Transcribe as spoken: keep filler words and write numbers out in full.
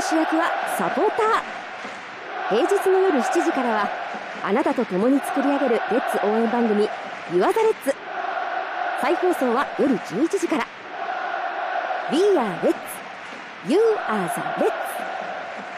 主役はサポーター。平日の夜しちじからはあなたと共に作り上げるレッツ応援番組 You Are the Reds。 再放送は夜じゅういちじから。 We are Reds, You are the Reds。